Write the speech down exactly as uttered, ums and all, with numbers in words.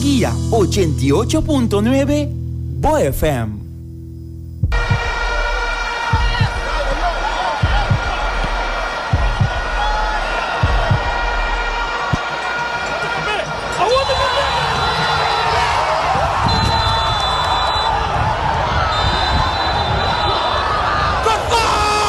Guía ochenta y ocho punto nueve Bo F M.